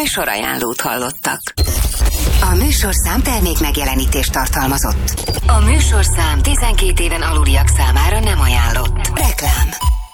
Műsorajánlót hallottak. A műsorszám termék megjelenítést tartalmazott. A műsorszám 12 éven aluliak számára nem ajánlott. Reklám.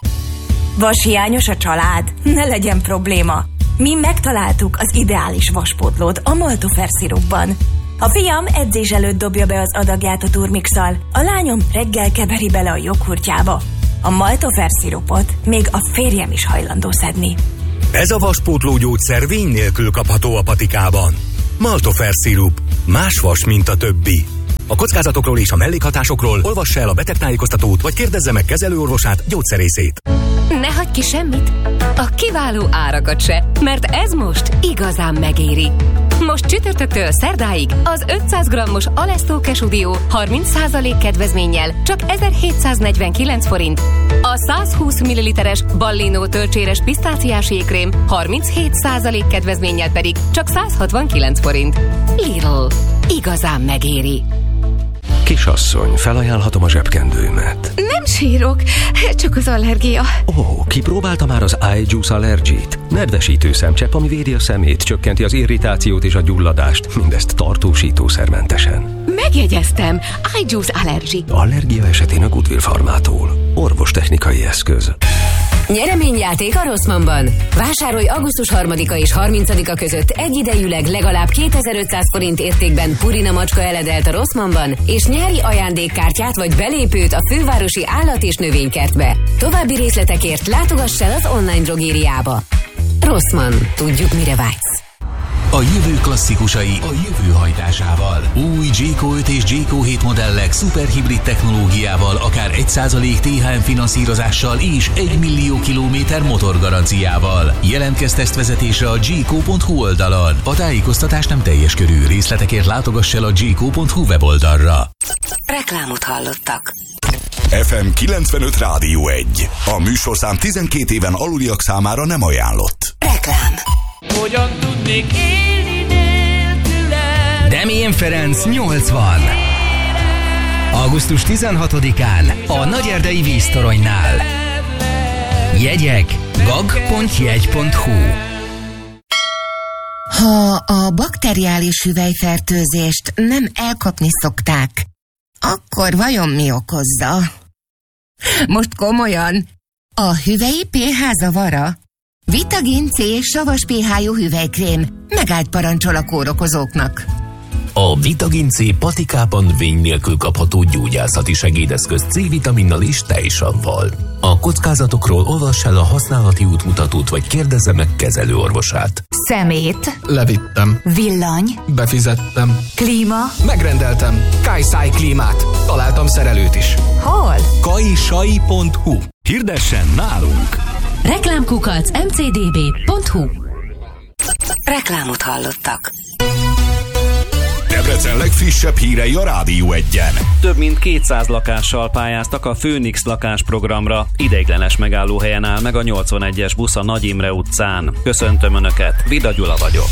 Vashiányos a család? Ne legyen probléma. Mi megtaláltuk az ideális vaspótlót a Maltofer szirupban. A fiam edzés előtt dobja be az adagját a turmixal, a lányom reggel keveri bele a joghurtjába. A Maltofer szirupot még a férjem is hajlandó szedni. Ez a vaspótló gyógyszer vény nélkül kapható a patikában. Maltofer szirup. Más vas, mint a többi. A kockázatokról és a mellékhatásokról olvassa el a betegtájékoztatót, vagy kérdezze meg kezelőorvosát, gyógyszerészét. Ne hagyj ki semmit! A kiváló árakat se, mert ez most igazán megéri. Most csütörtöktől szerdáig az 500 g-os Alesto Kesudió 30% kedvezménnyel csak 1749 forint, a 120 ml-es Ballino tölcséres pisztáciás jégkrém 37% kedvezménnyel pedig csak 169 forint. Lidl. Igazán megéri. Kisasszony, felajánlhatom a zsebkendőmet. Nem sírok, csak az allergia. Kipróbálta már az iJuice Allergy-t? Nedvesítő szemcsepp, ami védi a szemét, csökkenti az irritációt és a gyulladást, mindezt tartósítószermentesen. Megjegyeztem, iJuice Allergy. Allergia esetén a Goodwill Farmától. Orvostechnikai eszköz. Nyereményjáték a Rossmannban. Vásárolj augusztus 3-a és 30-a között egyidejűleg legalább 2500 forint értékben Purina macska eledelt a Rossmannban, és nyeri ajándékkártyát vagy belépőt a fővárosi állat- és növénykertbe. További részletekért látogass el az online drogériába. Rossmann. Tudjuk, mire vágysz. A jövő klasszikusai a jövő hajtásával. Új Jayco 5 és Jayco 7 modellek szuperhibrid technológiával, akár 1% THM finanszírozással és 1 millió kilométer motorgaranciával. Jelentkezz tesztvezetésre a jayco.hu oldalon. A tájékoztatás nem teljes körű, részletekért látogass el a jayco.hu weboldalra. Reklámot hallottak. FM 95 Rádió 1. A műsorszám 12 éven aluliak számára nem ajánlott. Reklám. Hogyan tudnék élni nélküled? Demjén Ferenc 80. Augusztus 16-án a Nagyerdei víztoronynál. Jegyek gag.jegy.hu. Ha a bakteriális hüvelyfertőzést nem elkapni szokták, akkor vajon mi okozza? Most komolyan, a hüvelyi pH zavara? Vitagin C savas pH-jú hüvelykrém megállt parancsol a kórokozóknak. A Vitagin C patikában vény nélkül kapható gyógyászati segédeszköz C-vitaminnal és tejsavval. A kockázatokról olvass el a használati útmutatót, vagy kérdezze meg kezelőorvosát. Szemét. Levittem. Villany. Befizettem. Klíma. Megrendeltem. Kajsáj klímát. Találtam szerelőt is. Hol? kajsai.hu. Hirdessen nálunk! Reklámkukac mcdb.hu. Reklámot hallottak. Debrecen legfrissebb hírei a Rádió 1-en. Több mint 200 lakással pályáztak a Főnix lakásprogramra. Ideiglenes megállóhelyen áll meg a 81-es busz a Nagy Imre utcán. Köszöntöm Önöket, Vida Gyula vagyok.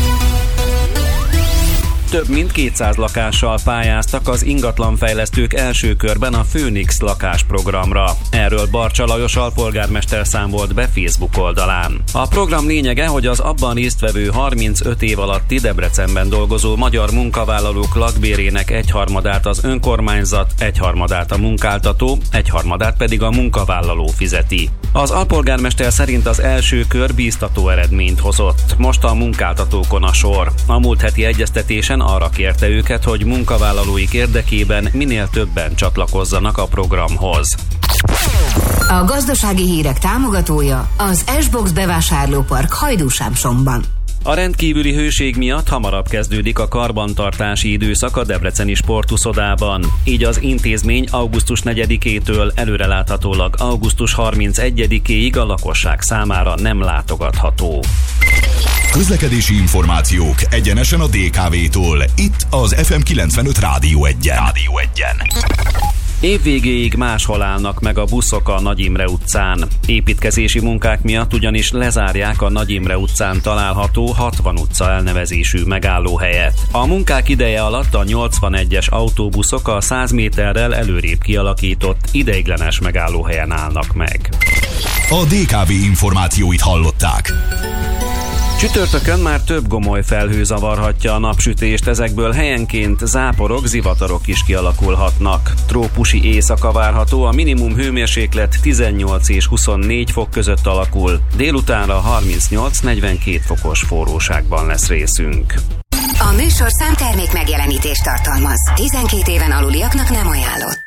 Több mint 200 lakással pályáztak az ingatlanfejlesztők első körben a Főnix lakásprogramra. Erről Barcsa Lajos alpolgármester számolt be Facebook oldalán. A program lényege, hogy az abban résztvevő 35 év alatti Debrecenben dolgozó magyar munkavállalók lakbérének egyharmadát az önkormányzat, egyharmadát a munkáltató, egyharmadát pedig a munkavállaló fizeti. Az alpolgármester szerint az első kör bíztató eredményt hozott. Most a munkáltatókon a sor. A múlt heti egyeztetésen arra kérte őket, hogy munkavállalóik érdekében minél többen csatlakozzanak a programhoz. A gazdasági hírek támogatója az S-Box bevásárlópark Hajdúsámsomban. A rendkívüli hőség miatt hamarabb kezdődik a karbantartási időszak a debreceni sportuszodában. Így az intézmény augusztus 4-től előreláthatólag augusztus 31-ig a lakosság számára nem látogatható. Közlekedési információk egyenesen a DKV-tól. Itt az FM 95 Rádió 1-en. Évvégéig máshol állnak meg a buszok a Nagy Imre utcán. Építkezési munkák miatt ugyanis lezárják a Nagy Imre utcán található 60 utca elnevezésű megállóhelyet. A munkák ideje alatt a 81-es autóbuszok a 100 méterrel előrébb kialakított ideiglenes megállóhelyen állnak meg. A DKV információit hallották. Csütörtökön már több gomoly felhő zavarhatja a napsütést, ezekből helyenként záporok, zivatarok is kialakulhatnak. Trópusi éjszaka várható, a minimum hőmérséklet 18 és 24 fok között alakul, délutánra 38-42 fokos forróságban lesz részünk. A műsorszám termék megjelenítést tartalmaz. 12 éven aluliaknak nem ajánlott.